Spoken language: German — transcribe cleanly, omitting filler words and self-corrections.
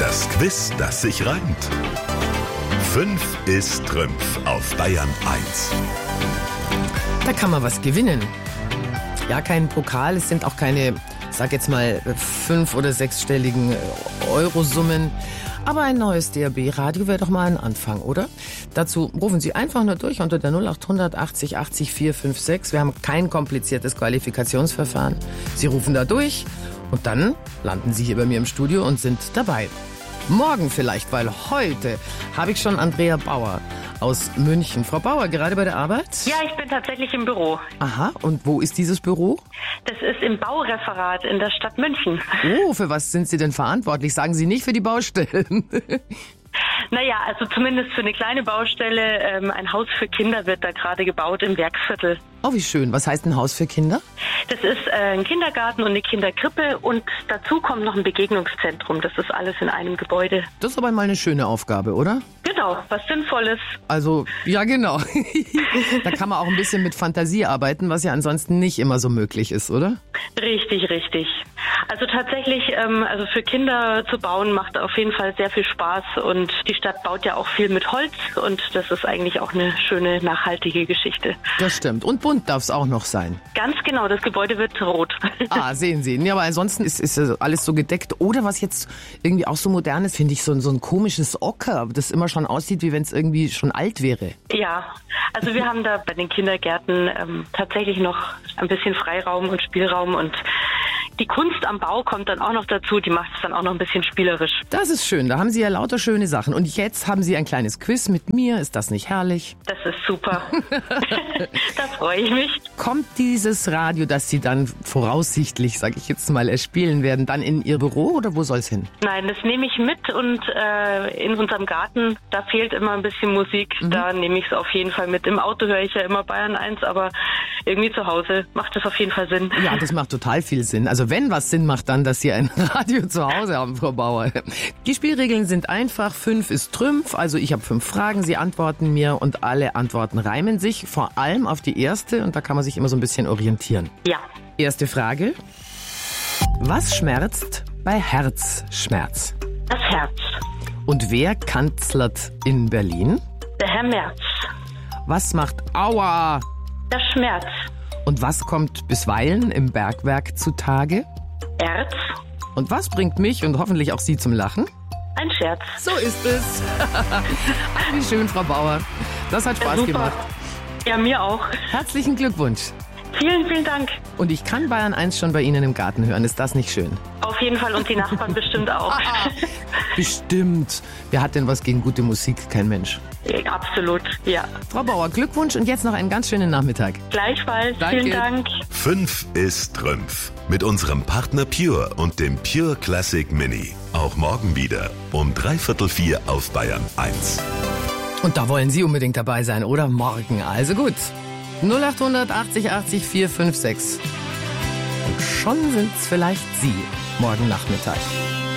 Das Quiz, das sich reimt. 5 ist Trümpf auf Bayern 1. Da kann man was gewinnen. Ja, kein Pokal, es sind auch keine, sag jetzt mal, 5- oder 6-stelligen Eurosummen. Aber ein neues DAB-Radio wäre doch mal ein Anfang, oder? Dazu rufen Sie einfach nur durch unter der 0800 80 80 456. Wir haben kein kompliziertes Qualifikationsverfahren. Sie rufen da durch und dann landen Sie hier bei mir im Studio und sind dabei. Morgen vielleicht, weil heute habe ich schon Andrea Bauer aus München. Frau Bauer, gerade bei der Arbeit? Ja, ich bin tatsächlich im Büro. Aha, und wo ist dieses Büro? Das ist im Baureferat in der Stadt München. Oh, für was sind Sie denn verantwortlich? Sagen Sie nicht für die Baustellen. Naja, also zumindest für eine kleine Baustelle. Ein Haus für Kinder wird da gerade gebaut im Werksviertel. Oh, wie schön. Was heißt ein Haus für Kinder? Das ist ein Kindergarten und eine Kinderkrippe und dazu kommt noch ein Begegnungszentrum. Das ist alles in einem Gebäude. Das ist aber mal eine schöne Aufgabe, oder? Genau, was Sinnvolles. Also, ja genau. Da kann man auch ein bisschen mit Fantasie arbeiten, was ja ansonsten nicht immer so möglich ist, oder? Richtig, richtig. Also tatsächlich, also für Kinder zu bauen macht auf jeden Fall sehr viel Spaß und die Stadt baut ja auch viel mit Holz und das ist eigentlich auch eine schöne, nachhaltige Geschichte. Das stimmt. Und bunt darf es auch noch sein. Ganz genau, das Gebäude wird rot. Ah, sehen Sie. Ja, aber ansonsten ist alles so gedeckt. Oder was jetzt irgendwie auch so modern ist, finde ich, so ein komisches Ocker, das immer schon aussieht, wie wenn es irgendwie schon alt wäre. Ja, also wir haben da bei den Kindergärten tatsächlich noch ein bisschen Freiraum und Spielraum und die Kunst am Bau kommt dann auch noch dazu, die macht es dann auch noch ein bisschen spielerisch. Das ist schön, da haben Sie ja lauter schöne Sachen. Und jetzt haben Sie ein kleines Quiz mit mir, ist das nicht herrlich? Das ist super. Da freue ich mich. Kommt dieses Radio, das Sie dann voraussichtlich, sage ich jetzt mal, erspielen werden, dann in Ihr Büro oder wo soll es hin? Nein, das nehme ich mit und in unserem Garten, da fehlt immer ein bisschen Musik, da nehme ich es auf jeden Fall mit. Im Auto höre ich ja immer Bayern 1, aber irgendwie zu Hause macht das auf jeden Fall Sinn. Ja, das macht total viel Sinn. Also wenn was Sinn macht, dann, dass Sie ein Radio zu Hause haben, Frau Bauer. Die Spielregeln sind einfach. 5 ist Trümpf. Also ich habe 5 Fragen, Sie antworten mir und alle Antworten reimen sich. Vor allem auf die erste und da kann man sich immer so ein bisschen orientieren. Ja. Erste Frage. Was schmerzt bei Herzschmerz? Das Herz. Und wer kanzlert in Berlin? Der Herr Merz. Was macht Aua? Der Schmerz. Und was kommt bisweilen im Bergwerk zutage? Erz. Und was bringt mich und hoffentlich auch Sie zum Lachen? Ein Scherz. So ist es. Ach, wie schön, Frau Bauer. Das hat Spaß gemacht. Ja, mir auch. Herzlichen Glückwunsch. Vielen, vielen Dank. Und ich kann Bayern 1 schon bei Ihnen im Garten hören. Ist das nicht schön? Auf jeden Fall und die Nachbarn bestimmt auch. Bestimmt. Wer hat denn was gegen gute Musik? Kein Mensch. Ja, absolut, ja. Frau Bauer, Glückwunsch und jetzt noch einen ganz schönen Nachmittag. Gleichfalls. Danke. Vielen Dank. 5 ist Trümpf. Mit unserem Partner Pure und dem Pure Classic Mini. Auch morgen wieder um 3/4 auf Bayern 1. Und da wollen Sie unbedingt dabei sein, oder? Morgen. Also gut. 0800 80 80 456. Und schon sind's vielleicht Sie morgen Nachmittag.